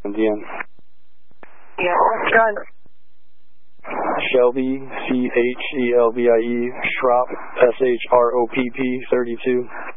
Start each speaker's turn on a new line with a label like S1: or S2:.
S1: again.
S2: Yeah, what's gun?
S1: Shelby, Chelvie, Schropp, SHROPP, 32.